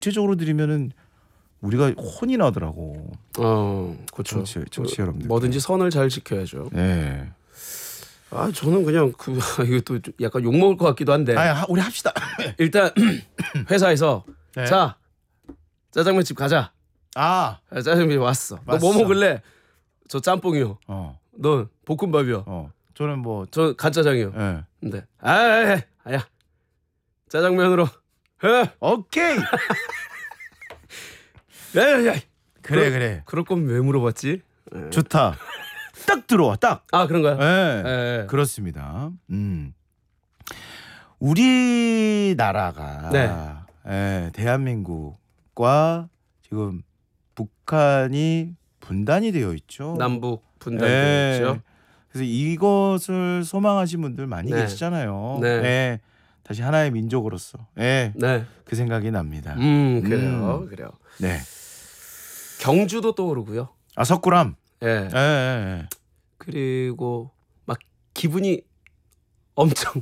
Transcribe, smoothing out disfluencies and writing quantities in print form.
구체적으로 드리면은 우리가 혼이 나더라고. 그렇죠. 청취 여러분들. 뭐든지 선을 잘 지켜야죠. 네. 저는 그냥 이것도 약간 욕 먹을 것 같기도 한데. 우리 합시다. 일단 회사에서 네. 자 짜장면집 가자. 짜장면이 왔어. 너 뭐 먹을래? 저 짬뽕이요. 넌 볶음밥이요. 저는 뭐 저 간짜장이요. 네. 근데 아야 짜장면으로 해. 오케이. 야. 그래. 그럴 거면 왜 물어봤지? 좋다. 딱 들어와 딱. 그런가요? 네. 그렇습니다. 우리나라가 대한민국과 지금 북한이 분단이 되어 있죠. 남북 분단되어 있죠. 그래서 이것을 소망하신 분들 많이 계시잖아요. 네. 다시 하나의 민족으로서 그 생각이 납니다. 그래요. 네. 경주도 떠오르고요. 석굴암. 그리고 막 기분이 엄청